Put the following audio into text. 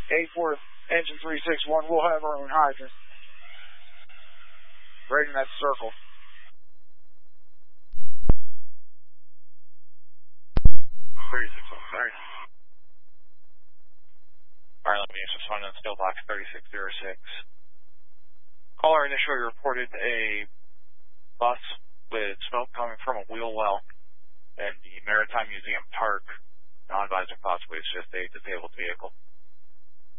84 engine 361. We'll have our own hydrant. Right in that circle. Sorry. Alright, let me use this one on still box 3606. Caller initially reported a bus with smoke coming from a wheel well in the Maritime Museum Park. Non-advisor possibly it's just a disabled vehicle.